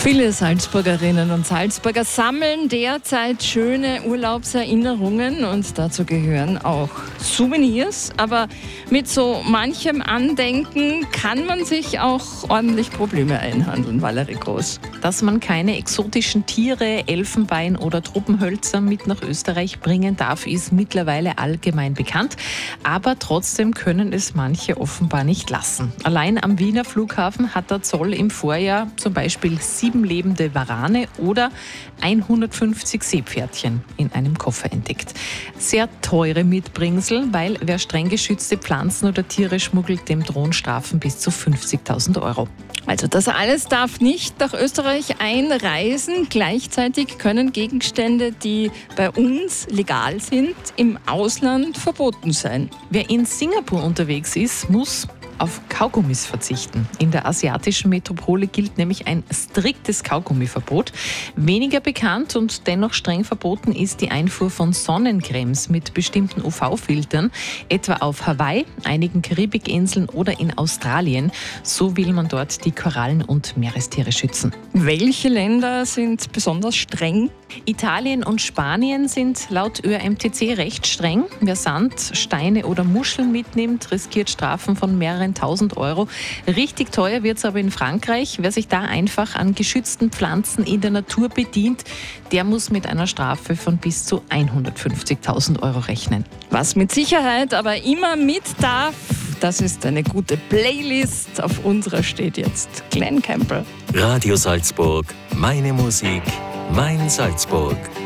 Viele Salzburgerinnen und Salzburger sammeln derzeit schöne Urlaubserinnerungen und dazu gehören auch Souvenirs. Aber mit so manchem Andenken kann man sich auch ordentlich Probleme einhandeln, Valerie Groß. Dass man keine exotischen Tiere, Elfenbein oder Tropenhölzer mit nach Österreich bringen darf, ist mittlerweile allgemein bekannt. Aber trotzdem können es manche offenbar nicht lassen. Allein am Wiener Flughafen hat der Zoll im Vorjahr zum Beispiel 7 lebende Warane oder 150 Seepferdchen in einem Koffer entdeckt. Sehr teure Mitbringsel, weil wer streng geschützte Pflanzen oder Tiere schmuggelt, dem drohen Strafen bis zu 50.000 Euro. Also das alles darf nicht nach Österreich einreisen. Gleichzeitig können Gegenstände, die bei uns legal sind, im Ausland verboten sein. Wer in Singapur unterwegs ist, muss auf Kaugummis verzichten. In der asiatischen Metropole gilt nämlich ein striktes Kaugummiverbot. Weniger bekannt und dennoch streng verboten ist die Einfuhr von Sonnencremes mit bestimmten UV-Filtern, etwa auf Hawaii, einigen Karibikinseln oder in Australien. So will man dort die Korallen und Meerestiere schützen. Welche Länder sind besonders streng? Italien und Spanien sind laut ÖMTC recht streng. Wer Sand, Steine oder Muscheln mitnimmt, riskiert Strafen von mehreren tausend Euro. Richtig teuer wird es aber in Frankreich. Wer sich da einfach an geschützten Pflanzen in der Natur bedient, der muss mit einer Strafe von bis zu 150.000 Euro rechnen. Was mit Sicherheit aber immer mit darf, das ist eine gute Playlist. Auf unserer steht jetzt Glenn Campbell. Radio Salzburg, meine Musik, mein Salzburg.